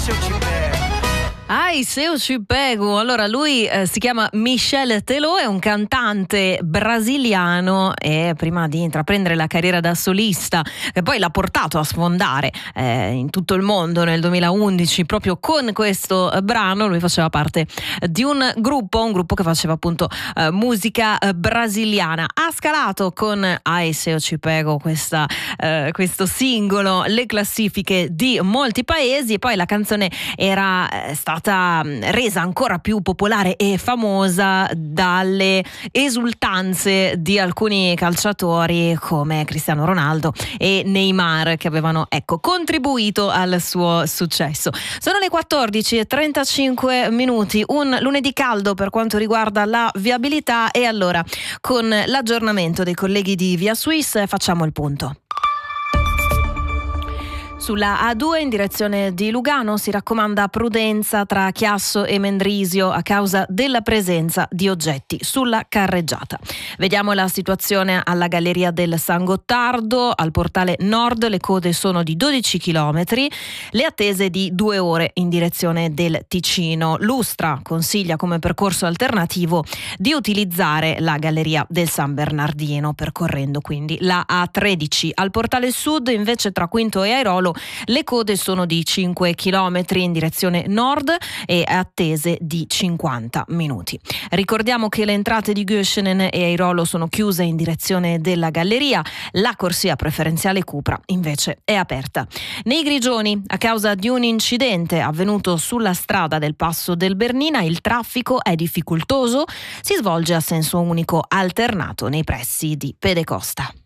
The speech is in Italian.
se eu te pego. Ai, se io ci pego. Allora, lui si chiama Michel Teló, è un cantante brasiliano e prima di intraprendere la carriera da solista, che poi l'ha portato a sfondare in tutto il mondo nel 2011, proprio con questo brano. Lui faceva parte di un gruppo che faceva appunto musica brasiliana. Ha scalato con Ai, se io ci pego, questo singolo, le classifiche di molti paesi, e poi la canzone era stata resa ancora più popolare e famosa dalle esultanze di alcuni calciatori come Cristiano Ronaldo e Neymar, che avevano contribuito al suo successo. Sono le 14:35, un lunedì caldo per quanto riguarda la viabilità, e allora con l'aggiornamento dei colleghi di Via Suisse facciamo il punto. Sulla A2 in direzione di Lugano si raccomanda prudenza tra Chiasso e Mendrisio a causa della presenza di oggetti sulla carreggiata. Vediamo la situazione alla Galleria del San Gottardo. Al portale nord le code sono di 12 chilometri, le attese di 2 ore in direzione del Ticino. Lustra consiglia come percorso alternativo di utilizzare la Galleria del San Bernardino, percorrendo quindi la A13. Al portale sud invece tra Quinto e Airolo le code sono di 5 chilometri in direzione nord e attese di 50 minuti. Ricordiamo che le entrate di Göschenen e Airolo sono chiuse in direzione della galleria, la corsia preferenziale Cupra invece è aperta. Nei Grigioni, a causa di un incidente avvenuto sulla strada del Passo del Bernina, il traffico è difficoltoso, si svolge a senso unico alternato nei pressi di Pedecosta.